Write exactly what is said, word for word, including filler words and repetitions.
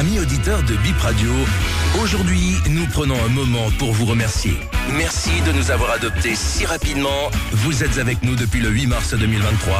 Amis auditeurs de Bip Radio, aujourd'hui, nous prenons un moment pour vous remercier. Merci de nous avoir adoptés si rapidement. Vous êtes avec nous depuis le huit mars deux mille vingt-trois